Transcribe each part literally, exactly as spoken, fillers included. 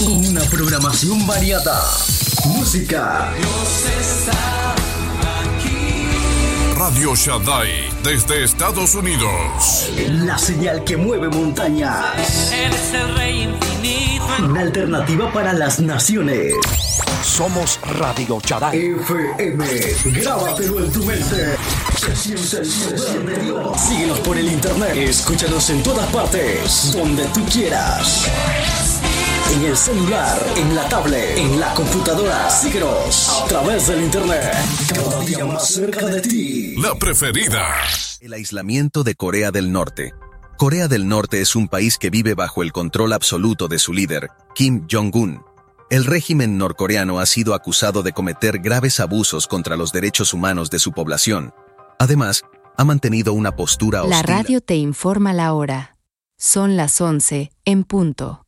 Una programación variada. Música. Dios está aquí. Radio Shaddai, desde Estados Unidos. La señal que mueve montañas. Él es el Rey infinito. Una alternativa para las naciones. Somos Radio Shaddai. F M, grábatelo en tu mente. Se siente el poder de Dios. Síguenos por el internet. Escúchanos en todas partes, donde tú quieras. En el celular, en la tablet, en la computadora. Síguenos a través del internet. Cada día más cerca de ti. La preferida. El aislamiento de Corea del Norte. Corea del Norte es un país que vive bajo el control absoluto de su líder, Kim Jong-un. El régimen norcoreano ha sido acusado de cometer graves abusos contra los derechos humanos de su población. Además, ha mantenido una postura hostil. La radio te informa la hora. Son las once, en punto.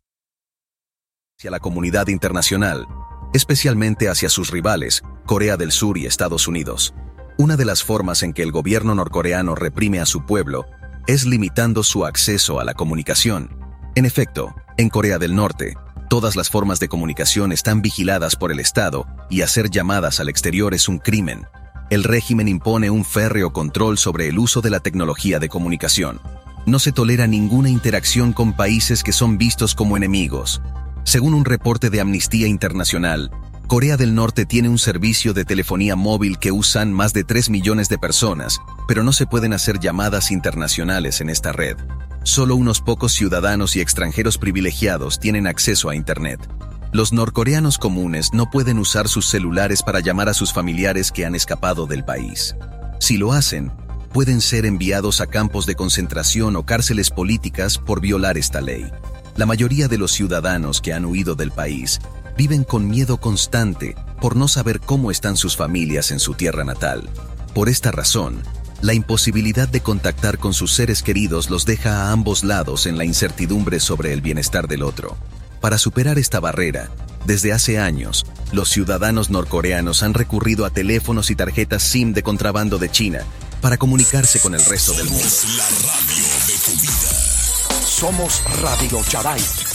Hacia la comunidad internacional, especialmente hacia sus rivales, Corea del Sur y Estados Unidos. Una de las formas en que el gobierno norcoreano reprime a su pueblo es limitando su acceso a la comunicación. En efecto, en Corea del Norte, todas las formas de comunicación están vigiladas por el Estado y hacer llamadas al exterior es un crimen. El régimen impone un férreo control sobre el uso de la tecnología de comunicación. No se tolera ninguna interacción con países que son vistos como enemigos. Según un reporte de Amnistía Internacional, Corea del Norte tiene un servicio de telefonía móvil que usan más de tres millones de personas, pero no se pueden hacer llamadas internacionales en esta red. Solo unos pocos ciudadanos y extranjeros privilegiados tienen acceso a Internet. Los norcoreanos comunes no pueden usar sus celulares para llamar a sus familiares que han escapado del país. Si lo hacen, pueden ser enviados a campos de concentración o cárceles políticas por violar esta ley. La mayoría de los ciudadanos que han huido del país viven con miedo constante por no saber cómo están sus familias en su tierra natal. Por esta razón, la imposibilidad de contactar con sus seres queridos los deja a ambos lados en la incertidumbre sobre el bienestar del otro. Para superar esta barrera, desde hace años, los ciudadanos norcoreanos han recurrido a teléfonos y tarjetas SIM de contrabando de China para comunicarse con el resto del mundo. La radio de tu vida. Somos Radio Shaddai.